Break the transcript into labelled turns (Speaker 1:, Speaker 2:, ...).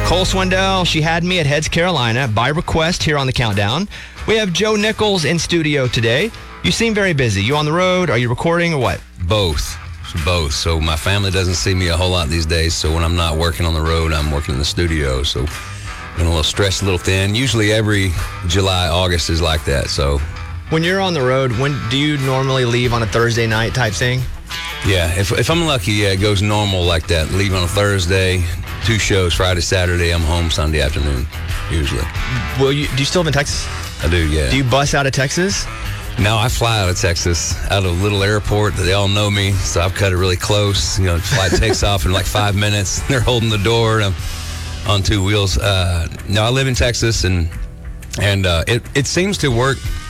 Speaker 1: Cole Swindell, she had me at Heads Carolina by request here on the Countdown. We have Joe Nichols in studio today. You seem very busy. You on the road? Are you recording or what?
Speaker 2: Both. So my family doesn't see me a whole lot these days. So when I'm not working on the road, I'm working in the studio. So I'm a little stretched, a little thin. Usually every July, August is like that. So
Speaker 1: when you're on the road, when do you normally leave on a Thursday night type thing?
Speaker 2: Yeah, if I'm lucky, it goes normal like that. Leave on a Thursday, 2 shows, Friday, Saturday. I'm home Sunday afternoon, usually.
Speaker 1: Well, do you still live in Texas?
Speaker 2: I do, yeah.
Speaker 1: Do you bus out of Texas?
Speaker 2: No, I fly out of Texas, out of a little airport that they all know me, so I've cut it really close. The flight takes off in like 5 minutes. They're holding the door, and I'm on 2 wheels. No, I live in Texas, and it seems to work